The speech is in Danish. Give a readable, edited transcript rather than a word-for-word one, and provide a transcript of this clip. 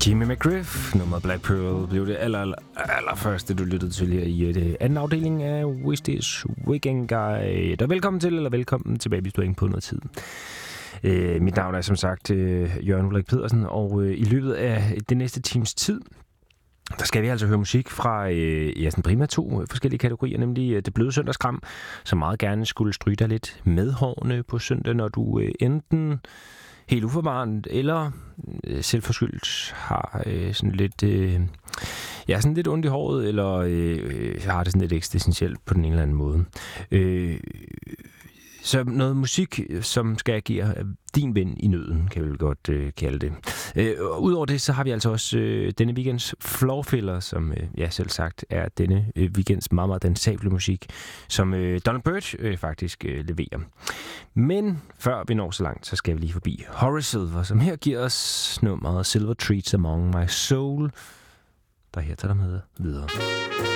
Jimmy McGriff, nummer Black Pearl, blev det allerførste, du lyttede til her i anden afdeling af Wisties Weekend Guide. Og velkommen tilbage, hvis du er inde på noget tid. Mit navn er som sagt Jørgen Ulrik Pedersen, og i løbet af det næste times tid, der skal vi altså høre musik fra sådan primært 2 forskellige kategorier, nemlig det bløde søndagskram, som meget gerne skulle stryge dig lidt med hårene på søndag, når du enten helt uforvarende eller selvforskyldt har sådan lidt ondt i håret, eller har det sådan lidt eksistentielt på den ene eller anden måde. Så noget musik, som skal agere din ven i nøden, kan vi vel godt kalde det. Udover det, så har vi altså også denne weekends Floorfiller, som selv sagt er denne weekends meget, meget dansable musik, som Donald Byrd faktisk leverer. Men før vi når så langt, så skal vi lige forbi Horace Silver, som her giver os nummeret Silver Treats Among My Soul, der her tager dig med videre.